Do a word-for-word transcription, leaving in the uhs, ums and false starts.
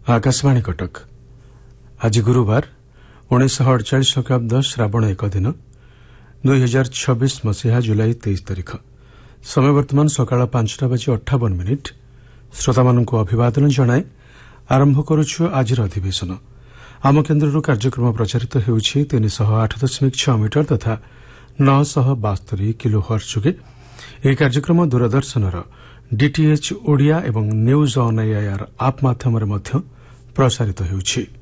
आकाशवाणी कटक आज गुरुवार उन्नीस अड़चाश शताब्द श्रावण एक दिन दुई हजार छब्बीस मसीहा जुलाई तेईस तारीख समय वर्तमान सकाळ पांचटा बाजी अठावन मिनिट श्रोताମାନଙ୍କୁ अभिवादन जणाई आरंभ करुछु आजिर अधिवेशन आम केन्द्रରୁ କାର୍ଯ୍ୟକ୍ରମ ପ୍ରଚାରିତ ହେଉଛି ତିନିଶହ ଆଠ ଦଶମିକ ଛଅ ମିଟର ତଥା ନଅଶହ ବାସ୍ତରି କିଲୋ ହର୍ଟ୍ଜ ଯୋଗେ ଏହି କାର୍ଯ୍ୟକ୍ରମ ଦୂରଦର୍ଶନର ଡିଟିଏଚ୍ ଓଡ଼ିଆ ଏବଂ ନ୍ୟୁଜ୍ ଅନ୍ ଏଆଇଆର୍ ଆପ୍ ମାଧ୍ୟମରେ ମଧ୍ୟ ପ୍ରସାରିତ ହେଉଛି।